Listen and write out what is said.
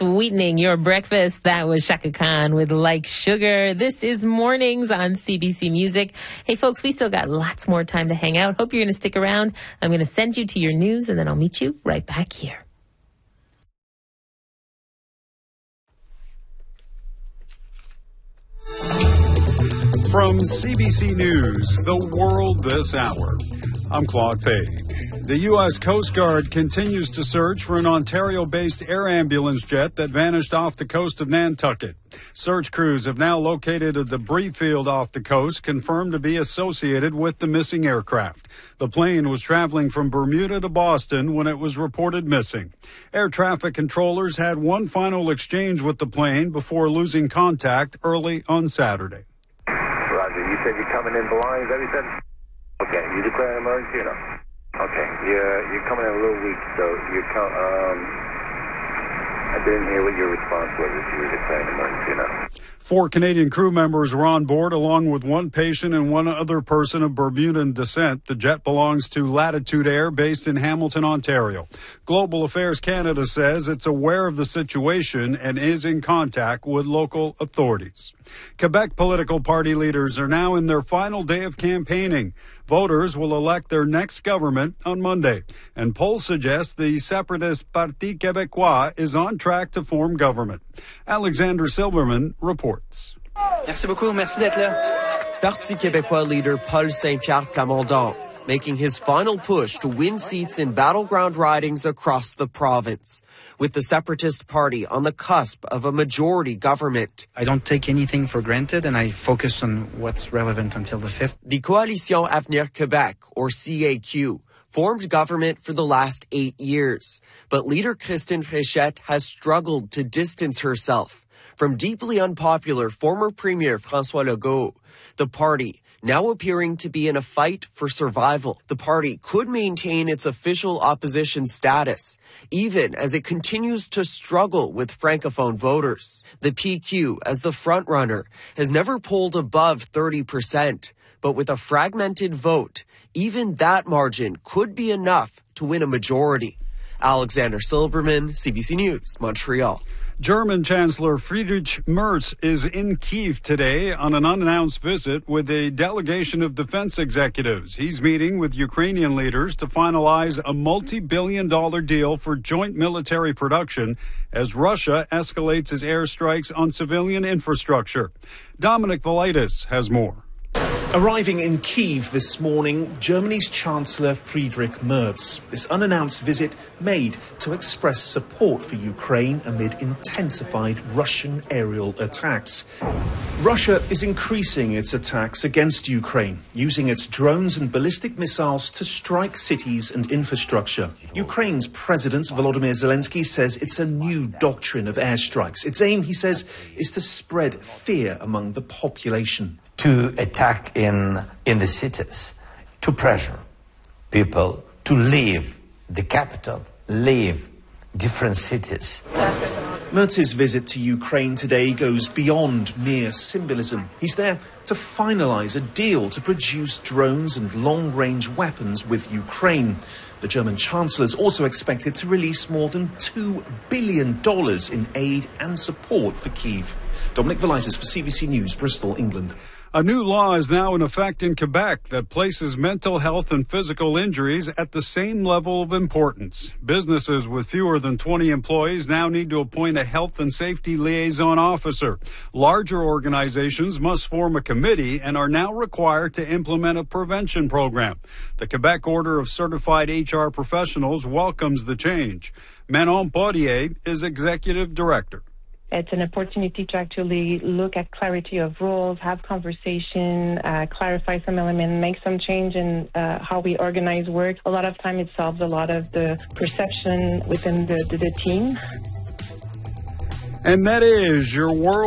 sweetening your breakfast. That was Chaka Khan with Like Sugar. This is Mornings on CBC Music. Hey, folks, we still got lots more time to hang out. Hope you're going to stick around. I'm going to send you to your news, and then I'll meet you right back here. From CBC News, The World This Hour, I'm Claude Fay. The U.S. Coast Guard continues to search for an Ontario-based air ambulance jet that vanished off the coast of Nantucket. Search crews have now located a debris field off the coast, confirmed to be associated with the missing aircraft. The plane was traveling from Bermuda to Boston when it was reported missing. Air traffic controllers had one final exchange with the plane before losing contact early on Saturday. Roger, you said you're coming in belongings, that you said? Okay, you declare an emergency or no? Okay, you're coming in a little weak, so I didn't hear what your response was if you were declaring an emergency or not. 4 Canadian crew members were on board, along with one patient and one other person of Bermudan descent. The jet belongs to Latitude Air, based in Hamilton, Ontario. Global Affairs Canada says it's aware of the situation and is in contact with local authorities. Quebec political party leaders are now in their final day of campaigning. Voters will elect their next government on Monday, and polls suggest the separatist Parti Québécois is on track to form government. Alexander Silberman reports. Merci beaucoup, merci d'être là. Parti Québécois leader Paul Saint-Pierre Plamondon making his final push to win seats in battleground ridings across the province, with the Separatist Party on the cusp of a majority government. I don't take anything for granted, and I focus on what's relevant until the 5th. The Coalition Avenir Québec, or CAQ, formed government for the last 8 years, but leader Christine Fréchette has struggled to distance herself from deeply unpopular former Premier François Legault. The party now appearing to be in a fight for survival. The party could maintain its official opposition status, even as it continues to struggle with Francophone voters. The PQ, as the frontrunner, has never polled above 30%, but with a fragmented vote, even that margin could be enough to win a majority. Alexander Silberman, CBC News, Montreal. German Chancellor Friedrich Merz is in Kyiv today on an unannounced visit with a delegation of defense executives. He's meeting with Ukrainian leaders to finalize a multi-billion-dollar deal for joint military production as Russia escalates its airstrikes on civilian infrastructure. Dominic Valitis has more. Arriving in Kyiv this morning, Germany's Chancellor Friedrich Merz. This unannounced visit made to express support for Ukraine amid intensified Russian aerial attacks. Russia is increasing its attacks against Ukraine, using its drones and ballistic missiles to strike cities and infrastructure. Ukraine's President Volodymyr Zelensky says it's a new doctrine of airstrikes. Its aim, he says, is to spread fear among the population. To attack in the cities, to pressure people to leave the capital, leave different cities. Merz's visit to Ukraine today goes beyond mere symbolism. He's there to finalize a deal to produce drones and long-range weapons with Ukraine. The German Chancellor is also expected to release more than $2 billion in aid and support for Kyiv. Dominic Valitis for CBC News, Bristol, England. A new law is now in effect in Quebec that places mental health and physical injuries at the same level of importance. Businesses with fewer than 20 employees now need to appoint a health and safety liaison officer. Larger organizations must form a committee and are now required to implement a prevention program. The Quebec Order of Certified HR Professionals welcomes the change. Manon Poirier is executive director. It's an opportunity to actually look at clarity of roles, have conversation, clarify some element, make some change in how we organize work. A lot of time it solves a lot of the perception within the team. And that is your world.